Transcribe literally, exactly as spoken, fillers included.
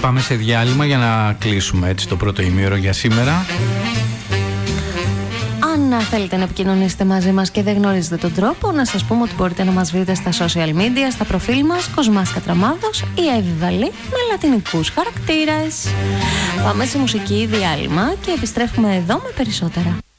πάμε σε διάλειμμα για να κλείσουμε έτσι το πρώτο ημίωρο για σήμερα. Αν θέλετε να επικοινωνήσετε μαζί μας και δεν γνωρίζετε τον τρόπο, να σας πούμε ότι μπορείτε να μας βρείτε στα social media, στα προφίλ μας Κοσμάς Κατραμάδος ή Εύβαλη με λατινικούς χαρακτήρες. Πάμε σε μουσική διάλειμμα και επιστρέφουμε εδώ με περισσότερα.